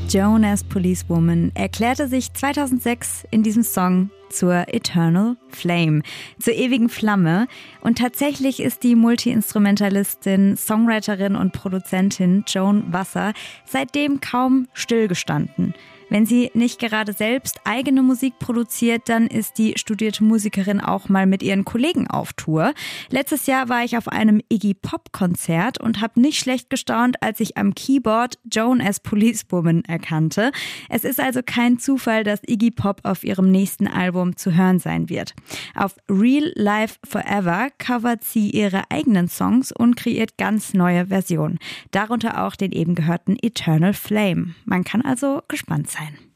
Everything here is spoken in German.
Joan as Policewoman erklärte sich 2006 in diesem Song zur Eternal Flame, zur ewigen Flamme. Und tatsächlich ist die Multi-Instrumentalistin, Songwriterin und Produzentin Joan Wasser seitdem kaum stillgestanden. Wenn sie nicht gerade selbst eigene Musik produziert, dann ist die studierte Musikerin auch mal mit ihren Kollegen auf Tour. Letztes Jahr war ich auf einem Iggy Pop-Konzert und habe nicht schlecht gestaunt, als ich am Keyboard Joan as Policewoman erkannte. Es ist also kein Zufall, dass Iggy Pop auf ihrem nächsten Album zu hören sein wird. Auf Real Life Forever covert sie ihre eigenen Songs und kreiert ganz neue Versionen. Darunter auch den eben gehörten Eternal Flame. Man kann also gespannt sein.